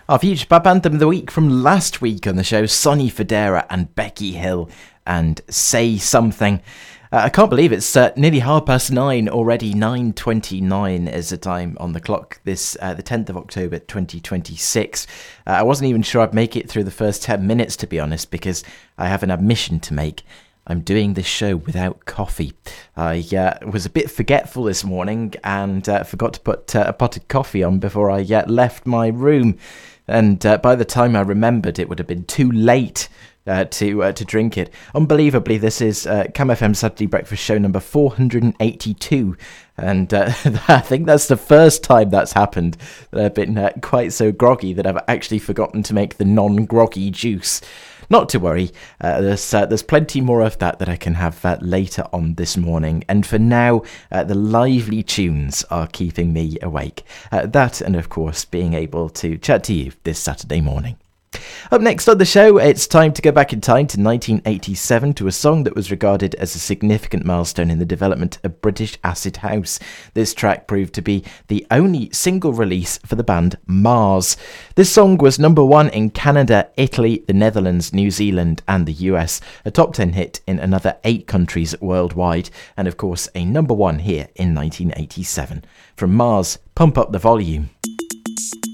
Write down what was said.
Our future pop anthem of the week from last week on the show, Sonny Fodera and Becky Hill and Say Something. I can't believe it's nearly 9:30 already. 9:29 is the time on the clock. This the 10th of October 2026. I wasn't even sure I'd make it through the first 10 minutes, to be honest, because I have an admission to make. I'm doing this show without coffee. I was a bit forgetful this morning and forgot to put a pot of coffee on before I left my room. And by the time I remembered, it would have been too late to drink it. Unbelievably, this is Cam FM Saturday Breakfast Show number 482. And I think that's the first time that's happened, that I've been quite so groggy that I've actually forgotten to make the non-groggy juice. Not to worry, there's plenty more of that I can have later on this morning. And for now, the lively tunes are keeping me awake. That and, of course, being able to chat to you this Saturday morning. Up next on the show, it's time to go back in time to 1987 to a song that was regarded as a significant milestone in the development of British acid house. This track proved to be the only single release for the band Mars. This song was number one in Canada, Italy, the Netherlands, New Zealand and the US, a top 10 hit in another 8 countries worldwide, and of course a number one here in 1987. From Mars, Pump Up the Volume.